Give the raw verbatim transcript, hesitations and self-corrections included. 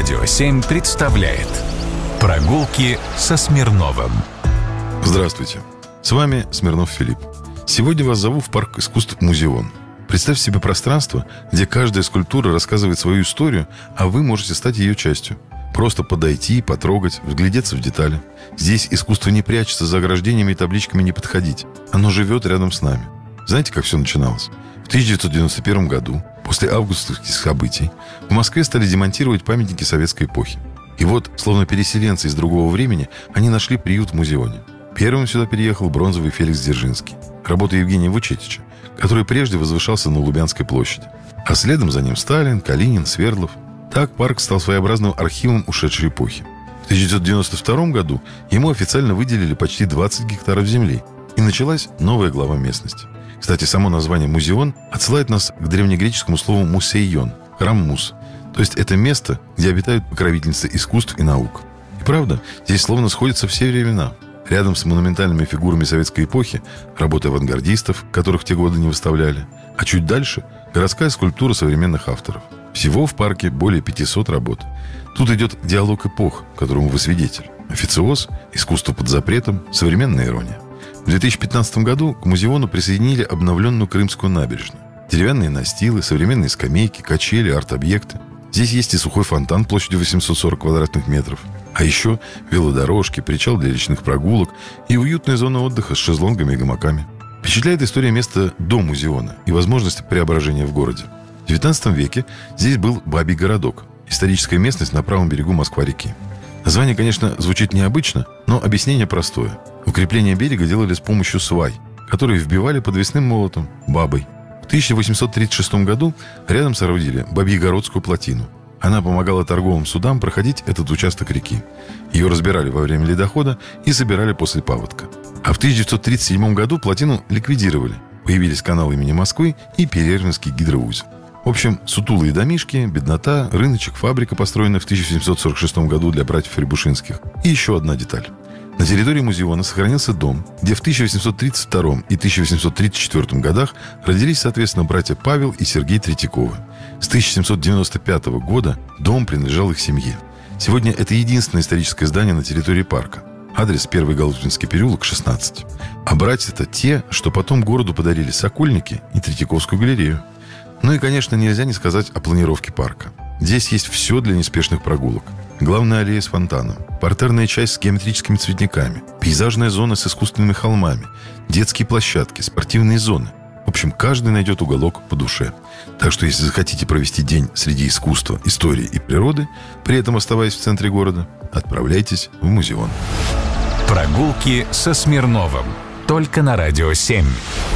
Радио семь представляет «Прогулки со Смирновым». Здравствуйте, с вами Смирнов Филипп. Сегодня вас зову в парк искусств «Музеон». Представьте себе пространство, где каждая скульптура рассказывает свою историю, а вы можете стать ее частью. Просто подойти, потрогать, вглядеться в детали. Здесь искусство не прячется за ограждениями и табличками «не подходить». Оно живет рядом с нами. Знаете, как все начиналось? В тысяча девятьсот девяносто первом году, после августовских событий, в Москве стали демонтировать памятники советской эпохи. И вот, словно переселенцы из другого времени, они нашли приют в Музеоне. Первым сюда переехал бронзовый Феликс Дзержинский, работа Евгения Вучетича, который прежде возвышался на Лубянской площади. А следом за ним Сталин, Калинин, Свердлов. Так парк стал своеобразным архивом ушедшей эпохи. В тысяча девятьсот девяносто втором году ему официально выделили почти двадцать гектаров земли, и началась новая глава местности. Кстати, само название «Музеон» отсылает нас к древнегреческому слову «мусейон» – храм Мус. То есть это место, где обитают покровительницы искусств и наук. И правда, здесь словно сходятся все времена. Рядом с монументальными фигурами советской эпохи работы авангардистов, которых в те годы не выставляли. А чуть дальше – городская скульптура современных авторов. Всего в парке более пятисот работ. Тут идет диалог эпох, которому вы свидетель. Официоз, искусство под запретом, современная ирония. В две тысячи пятнадцатом году к Музеону присоединили обновленную Крымскую набережную. Деревянные настилы, современные скамейки, качели, арт-объекты. Здесь есть и сухой фонтан площадью восемьсот сорок квадратных метров. А еще велодорожки, причал для речных прогулок и уютная зона отдыха с шезлонгами и гамаками. Впечатляет история места до Музеона и возможности преображения в городе. В девятнадцатом веке здесь был Бабий городок, историческая местность на правом берегу Москва-реки. Название, конечно, звучит необычно, но объяснение простое. Укрепление берега делали с помощью свай, которые вбивали подвесным молотом, бабой. В тысяча восемьсот тридцать шестом году рядом соорудили Бабьегородскую плотину. Она помогала торговым судам проходить этот участок реки. Ее разбирали во время ледохода и собирали после паводка. А в тысяча девятьсот тридцать седьмом году плотину ликвидировали. Появились канал имени Москвы и Перервинский гидроузел. В общем, сутулые домишки, беднота, рыночек, фабрика, построенная в тысяча семьсот сорок шестом году для братьев Рябушинских. И еще одна деталь. На территории Музеона сохранился дом, где в тысяча восемьсот тридцать втором и тысяча восемьсот тридцать четвёртом годах родились, соответственно, братья Павел и Сергей Третьяковы. С тысяча семьсот девяносто пятого года дом принадлежал их семье. Сегодня это единственное историческое здание на территории парка. Адрес Первый Галутинский переулок, шестнадцать. А братья-то те, что потом городу подарили Сокольники и Третьяковскую галерею. Ну и, конечно, нельзя не сказать о планировке парка. Здесь есть все для неспешных прогулок. Главная аллея с фонтаном, партерная часть с геометрическими цветниками, пейзажная зона с искусственными холмами, детские площадки, спортивные зоны. В общем, каждый найдет уголок по душе. Так что, если захотите провести день среди искусства, истории и природы, при этом оставаясь в центре города, отправляйтесь в Музеон. Прогулки со Смирновым. Только на Радио семь.